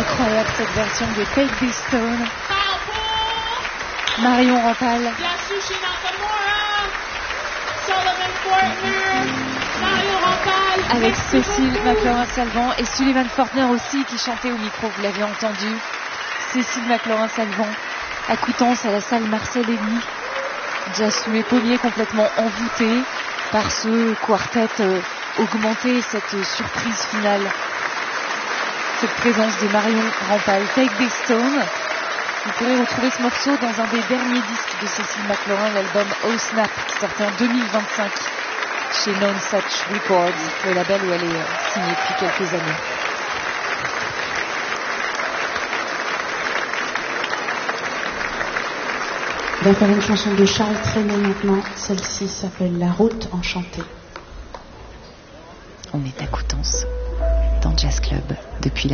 Incroyable cette version de Take This Stone. Marion Rampal. Yasushi Nakamura, Sullivan Fortner, Marion Rampal. Avec Cécile McLaurin-Salvant et Sullivan Fortner aussi qui chantait au micro, vous l'avez entendu. Cécile McLaurin-Salvant à Coutances à la salle Marcel Hény. Déjà sous les pommiers complètement envoûté par ce quartet augmenté, cette surprise finale. Cette présence de Marion Rampal. Take This Stone. Vous pourrez retrouver ce morceau dans un des derniers disques de Cécile McLaurin, l'album Oh Snap, sorti en 2025 chez Nonesuch Records, le label où elle est signée depuis quelques années. On va faire une chanson de Charles Trenet maintenant. Celle-ci s'appelle La Route Enchantée. On est à Coutances, dans Jazz Club, depuis la